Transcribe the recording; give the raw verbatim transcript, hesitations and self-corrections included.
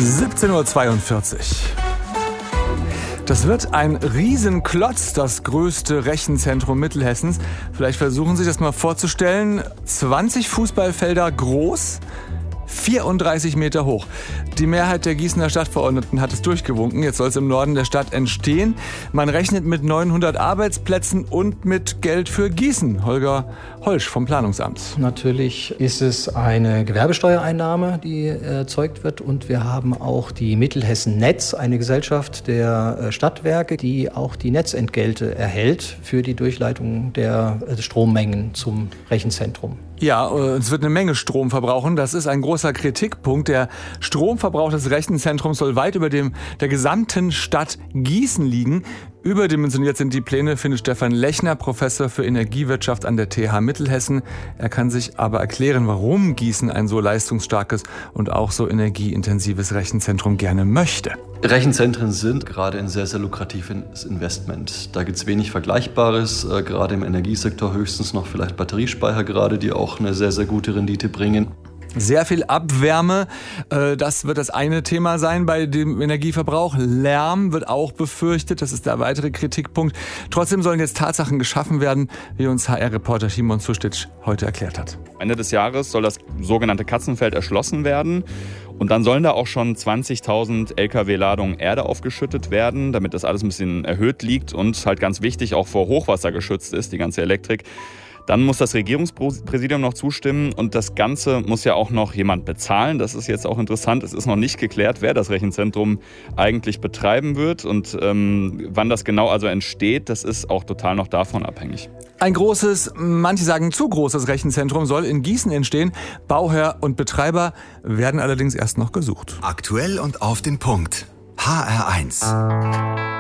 siebzehn Uhr zweiundvierzig. Das wird ein Riesenklotz, das größte Rechenzentrum Mittelhessens. Vielleicht versuchen Sie sich das mal vorzustellen. zwanzig Fußballfelder groß, vierunddreißig Meter hoch. Die Mehrheit der Gießener Stadtverordneten hat es durchgewunken. Jetzt soll es im Norden der Stadt entstehen. Man rechnet mit neunhundert Arbeitsplätzen und mit Geld für Gießen. Holger Holsch vom Planungsamt. Natürlich ist es eine Gewerbesteuereinnahme, die erzeugt wird. Und wir haben auch die Mittelhessen Netz, eine Gesellschaft der Stadtwerke, die auch die Netzentgelte erhält für die Durchleitung der Strommengen zum Rechenzentrum. Ja, es wird eine Menge Strom verbrauchen. Das ist ein großer Kritikpunkt. Der Stromverbrauch des Rechenzentrums soll weit über dem der gesamten Stadt Gießen liegen. Überdimensioniert sind die Pläne, findet Stefan Lechner, Professor für Energiewirtschaft an der T H Mittelhessen. Er kann sich aber erklären, warum Gießen ein so leistungsstarkes und auch so energieintensives Rechenzentrum gerne möchte. Rechenzentren sind gerade ein sehr, sehr lukratives Investment. Da gibt es wenig Vergleichbares, äh, gerade im Energiesektor höchstens noch vielleicht Batteriespeicher gerade, die auch eine sehr, sehr gute Rendite bringen. Sehr viel Abwärme, das wird das eine Thema sein bei dem Energieverbrauch. Lärm wird auch befürchtet, das ist der weitere Kritikpunkt. Trotzdem sollen jetzt Tatsachen geschaffen werden, wie uns H R-Reporter Simon Sustić heute erklärt hat. Ende des Jahres soll das sogenannte Katzenfeld erschlossen werden. Und dann sollen da auch schon zwanzigtausend L K W-Ladungen Erde aufgeschüttet werden, damit das alles ein bisschen erhöht liegt und halt ganz wichtig auch vor Hochwasser geschützt ist, die ganze Elektrik. Dann muss das Regierungspräsidium noch zustimmen und das Ganze muss ja auch noch jemand bezahlen. Das ist jetzt auch interessant. Es ist noch nicht geklärt, wer das Rechenzentrum eigentlich betreiben wird und ähm, wann das genau also entsteht. Das ist auch total noch davon abhängig. Ein großes, manche sagen zu großes Rechenzentrum soll in Gießen entstehen. Bauherr und Betreiber werden allerdings erst noch gesucht. Aktuell und auf den Punkt. H R eins.